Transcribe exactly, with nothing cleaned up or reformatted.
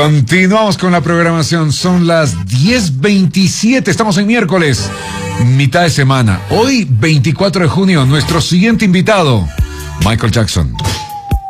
Continuamos con la programación, son las diez veintisiete, estamos en miércoles, mitad de semana. Hoy, veinticuatro de junio, nuestro siguiente invitado, Michael Jackson.